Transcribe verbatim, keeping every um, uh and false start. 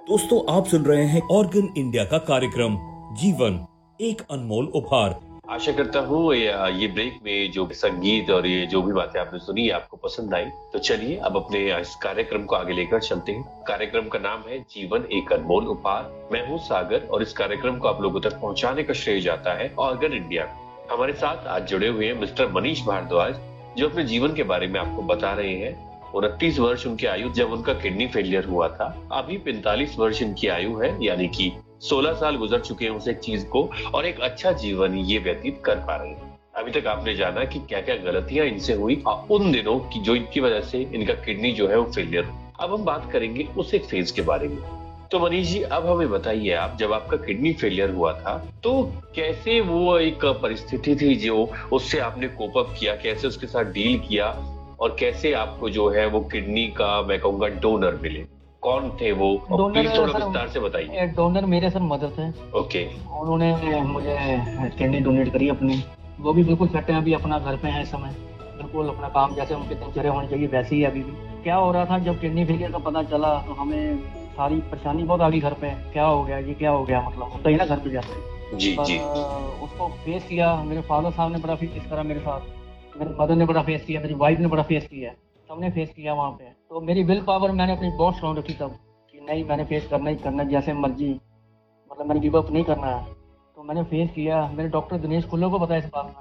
दोस्तों, आप सुन रहे हैं ऑर्गन इंडिया का कार्यक्रम जीवन एक अनमोल उपहार। आशा करता हूँ ये ये ब्रेक में जो संगीत और ये जो भी बातें आपने सुनी आपको पसंद आई। तो चलिए अब अपने इस कार्यक्रम को आगे लेकर चलते हैं। कार्यक्रम का नाम है जीवन एक अनमोल उपहार। मैं हूँ सागर और इस कार्यक्रम को आप लोगों तक पहुंचाने का श्रेय जाता है ऑर्गन इंडिया। हमारे साथ आज जुड़े हुए हैं मिस्टर मनीष भारद्वाज, जो अपने जीवन के बारे में आपको बता रहे हैं। उनतीस वर्ष उनकी आयु जब उनका किडनी फेलियर हुआ था। अभी पैंतालीस वर्ष इनकी आयु है, यानी कि सोलह साल गुजर चुके हैं उस एक चीज को, और एक अच्छा जीवन ये व्यतीत कर पा रहे हैं। अभी तक आपने जाना कि क्या क्या गलतियां इनसे हुई उन दिनों की जो इनकी वजह से इनका किडनी जो है वो फेलियर। अब हम बात करेंगे उस एक फेज के बारे में। तो मनीष जी, अब हमें बताइए, आप जब आपका किडनी फेलियर हुआ था तो कैसे वो एक परिस्थिति थी जो उससे आपने कोप अप किया, कैसे उसके साथ डील किया, और कैसे आपको जो है वो किडनी का मैं कहूंगा डोनर मिले? कौन थे वो? डोनर प्लीज थोड़ा सर, विस्तार से बताइए। डोनर मेरे सर मदर थे। ओके। उन्होंने मुझे किडनी डोनेट करी अपनी। वो भी बिल्कुल फिट है, अभी अपना घर पे है इस समय, बिल्कुल अपना काम जैसे उनके दिनचर्या होनी चाहिए वैसे ही अभी भी। क्या हो रहा था, जब किडनी फेलियर का पता चला तो हमें सारी परेशानी बहुत आ गई घर पे। क्या हो गया, ये क्या हो गया, मतलब होता ही ना घर पे जाते। जी जी। उसको फेस किया, मेरे फादर साहब ने बड़ा फेस करा मेरे साथ, मेरे मदर ने बड़ा फेस किया, मेरी वाइफ ने बड़ा फेस किया, सबने फेस किया वहाँ पे। तो मेरी विल पावर मैंने अपनी बहुत स्ट्रॉन्ग रखी तब कि नहीं, मैंने फेस करना ही करना, जैसे मर्जी, मतलब मैंने गिव अप नहीं करना है। तो मैंने फेस किया। मेरे डॉक्टर दिनेश खुल्लर को पता है इस बात में।